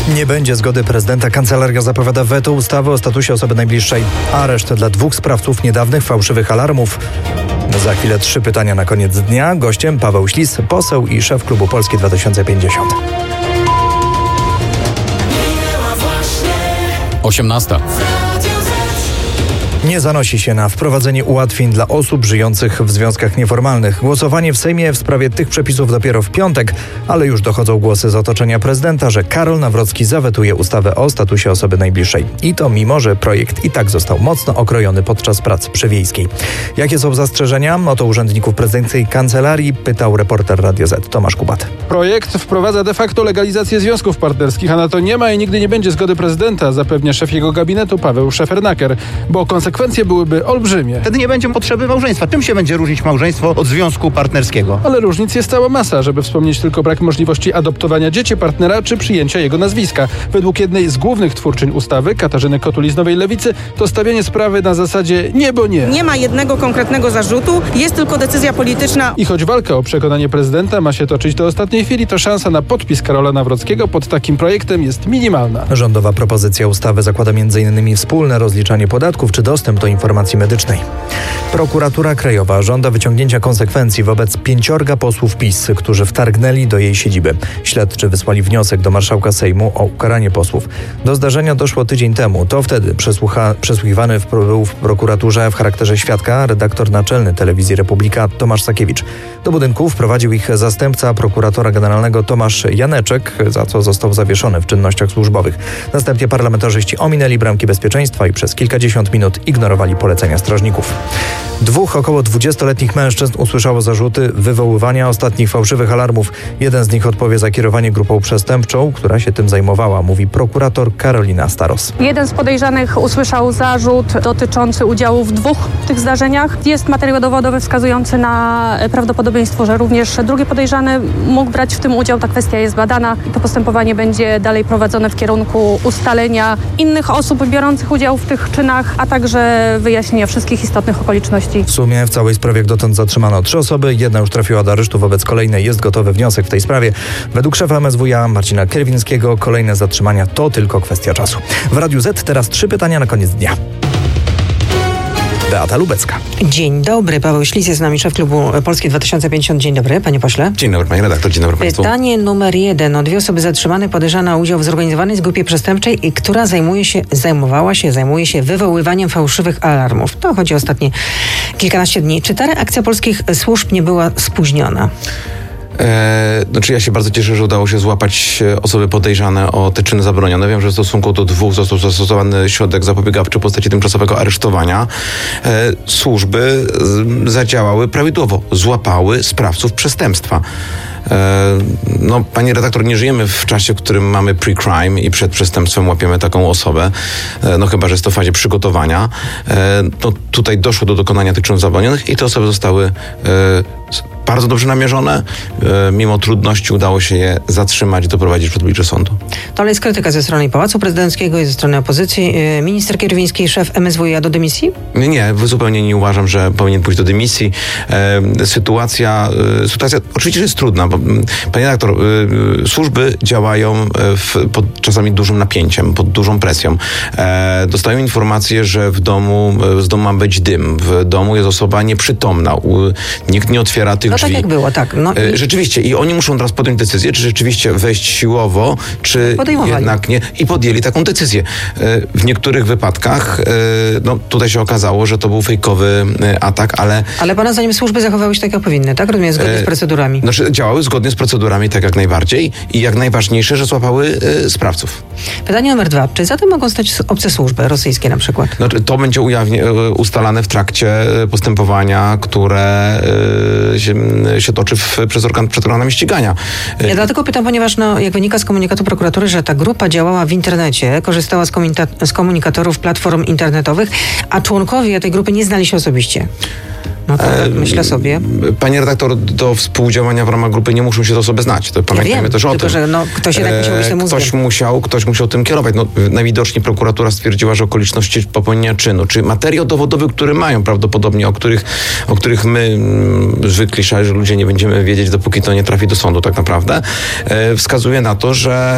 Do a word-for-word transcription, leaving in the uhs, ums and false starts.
Nie będzie zgody prezydenta. Kancelaria zapowiada weto ustawy o statusie osoby najbliższej. Areszt dla dwóch sprawców niedawnych fałszywych alarmów. Za chwilę trzy pytania na koniec dnia. Gościem Paweł Ślis, poseł i szef klubu Polski dwa tysiące pięćdziesiąt. osiemnasta. Nie zanosi się na wprowadzenie ułatwień dla osób żyjących w związkach nieformalnych. Głosowanie w Sejmie w sprawie tych przepisów dopiero w piątek, ale już dochodzą głosy z otoczenia prezydenta, że Karol Nawrocki zawetuje ustawę o statusie osoby najbliższej. I to mimo, że projekt i tak został mocno okrojony podczas prac przywiejskiej. Jakie są zastrzeżenia? O to urzędników prezydenckiej kancelarii pytał reporter Radia Z Tomasz Kubat. Projekt wprowadza de facto legalizację związków partnerskich, a na to nie ma i nigdy nie będzie zgody prezydenta, zapewnia szef jego gabinetu Paweł Szefernaker, bo konsekwencje byłyby olbrzymie. Wtedy nie będzie potrzeby małżeństwa. Czym się będzie różnić małżeństwo od związku partnerskiego? Ale różnic jest cała masa, żeby wspomnieć tylko brak możliwości adoptowania dzieci partnera czy przyjęcia jego nazwiska. Według jednej z głównych twórczyń ustawy, Katarzyny Kotuli z Nowej Lewicy, to stawianie sprawy na zasadzie nie, bo nie. Nie ma jednego konkretnego zarzutu, jest tylko decyzja polityczna. I choć walka o przekonanie prezydenta ma się toczyć do ostatniej chwili, to szansa na podpis Karola Nawrockiego pod takim projektem jest minimalna. Rządowa propozycja ustawy zakłada między innymi wspólne rozliczanie podatków czy dostęp do informacji medycznej. Prokuratura Krajowa żąda wyciągnięcia konsekwencji wobec pięciorga posłów PiS, którzy wtargnęli do jej siedziby. Śledczy wysłali wniosek do marszałka Sejmu o ukaranie posłów. Do zdarzenia doszło tydzień temu. To wtedy przesłucha, przesłuchiwany w, był w prokuraturze w charakterze świadka redaktor naczelny Telewizji Republika Tomasz Sakiewicz. Do budynku wprowadził ich zastępca prokuratora generalnego Tomasz Janeczek, za co został zawieszony w czynnościach służbowych. Następnie parlamentarzyści ominęli bramki bezpieczeństwa i przez kilkadziesiąt minut ignorowali polecenia strażników. Dwóch około dwudziestoletnich mężczyzn usłyszało zarzuty wywoływania ostatnich fałszywych alarmów. Jeden z nich odpowie za kierowanie grupą przestępczą, która się tym zajmowała, mówi prokurator Karolina Staros. Jeden z podejrzanych usłyszał zarzut dotyczący udziału w dwóch tych zdarzeniach. Jest materiał dowodowy wskazujący na prawdopodobieństwo, że również drugi podejrzany mógł brać w tym udział. Ta kwestia jest badana. To postępowanie będzie dalej prowadzone w kierunku ustalenia innych osób biorących udział w tych czynach, a także wyjaśnienia wszystkich istotnych okoliczności. W sumie w całej sprawie jak dotąd zatrzymano trzy osoby. Jedna już trafiła do aresztu, wobec kolejnej jest gotowy wniosek w tej sprawie. Według szefa M S W iA Marcina Kierwińskiego kolejne zatrzymania to tylko kwestia czasu. W Radiu Z teraz trzy pytania na koniec dnia. Beata Lubecka. Dzień dobry, Paweł Ślis jest z nami, szef klubu Polski dwa tysiące pięćdziesiąt. Dzień dobry, panie pośle. Dzień dobry, panie redaktor, dzień dobry państwu. Pytanie numer jeden. O dwie osoby zatrzymane podejrzane o udział w zorganizowanej grupie przestępczej, która zajmuje się, zajmowała się, zajmuje się wywoływaniem fałszywych alarmów. To chodzi o ostatnie kilkanaście dni. Czy ta reakcja polskich służb nie była spóźniona? E, znaczy ja się bardzo cieszę, że udało się złapać osoby podejrzane o te czyny zabronione. Wiem, że w stosunku do dwóch został zastosowany środek zapobiegawczy w postaci tymczasowego aresztowania. E, służby z, zadziałały prawidłowo, złapały sprawców przestępstwa. E, no, panie redaktor, nie żyjemy w czasie, w którym mamy pre-crime i przed przestępstwem łapiemy taką osobę, e, no chyba że jest to w fazie przygotowania. E, no, tutaj doszło do dokonania tych czynów zabronionych i te osoby zostały e, bardzo dobrze namierzone. E, mimo trudności udało się je zatrzymać i doprowadzić przed oblicze sądu. To jest krytyka ze strony Pałacu Prezydenckiego i ze strony opozycji. E, minister Kierwiński, szef M S W iA do dymisji? Nie, nie, zupełnie nie uważam, że powinien pójść do dymisji. E, sytuacja, e, sytuacja oczywiście jest trudna, bo, panie redaktor, e, służby działają w, pod czasami dużym napięciem, pod dużą presją. E, dostają informacje, że w domu, z domu ma być dym, w domu jest osoba nieprzytomna, u, nikt nie otwiera tych no drzwi. Tak jak było, tak. No e, i... Rzeczywiście i oni muszą teraz podjąć decyzję, czy rzeczywiście wejść siłowo, czy jednak nie. I podjęli taką decyzję. E, w niektórych wypadkach, e, no tutaj się okazało, że to był fejkowy e, atak, ale... Ale pana zdaniem służby zachowały się tak, jak powinny, tak? Rozumiem, zgodnie e, z procedurami. Znaczy działały zgodnie z procedurami, tak jak najbardziej i jak najważniejsze, że złapały e, sprawców. Pytanie numer dwa. Czy za tym mogą stać obce służby, rosyjskie na przykład? Znaczy, to będzie ujawnie, ustalane w trakcie postępowania, które e, się, się toczy w, przez organ, przed organami ścigania. Ja dlatego pytam, ponieważ no, jak wynika z komunikatu prokuratury, że ta grupa działała w internecie, korzystała z, komunika- z komunikatorów platform internetowych, a członkowie tej grupy nie znali się osobiście. No to tak myślę sobie. Panie redaktor, do współdziałania w ramach grupy nie muszą się te osoby znać. To pamiętajmy ja wiem, też o tylko, tym. Że no, ktoś jednak musiał być tym mózgiem. Ktoś musiał, ktoś musiał tym kierować. No, najwidoczniej prokuratura stwierdziła, że okoliczności popełnienia czynu, czy materiał dowodowy, który mają prawdopodobnie, o których, o których my mm, zwykli szarzy ludzie nie będziemy wiedzieć, dopóki to nie trafi do sądu tak naprawdę, e, wskazuje na to, że